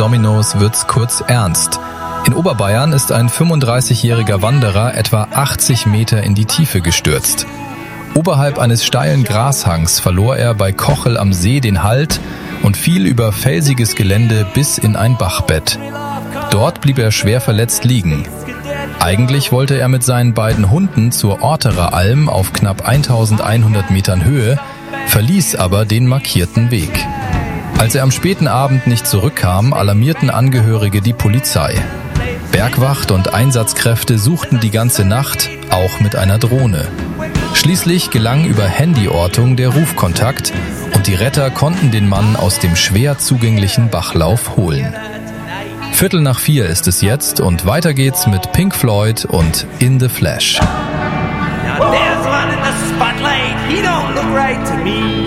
Dominos wird's kurz ernst. In Oberbayern ist ein 35-jähriger Wanderer etwa 80 Meter in die Tiefe gestürzt. Oberhalb eines steilen Grashangs verlor er bei Kochel am See den Halt und fiel über felsiges Gelände bis in ein Bachbett. Dort blieb er schwer verletzt liegen. Eigentlich wollte er mit seinen beiden Hunden zur Orterer Alm auf knapp 1100 Metern Höhe, verließ aber den markierten Weg. Als er am späten Abend nicht zurückkam, alarmierten Angehörige die Polizei. Bergwacht und Einsatzkräfte suchten die ganze Nacht, auch mit einer Drohne. Schließlich gelang über Handyortung der Rufkontakt und die Retter konnten den Mann aus dem schwer zugänglichen Bachlauf holen. 3:45 ist es jetzt und weiter geht's mit Pink Floyd und In the Flash. Now there's one in the spotlight, he don't look right to me.